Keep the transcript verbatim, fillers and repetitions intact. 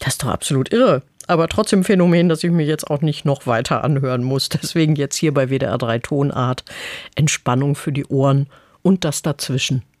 Das ist doch absolut irre. Aber trotzdem ein Phänomen, das ich mir jetzt auch nicht noch weiter anhören muss. Deswegen jetzt hier bei W D R drei Tonart Entspannung für die Ohren und das dazwischen.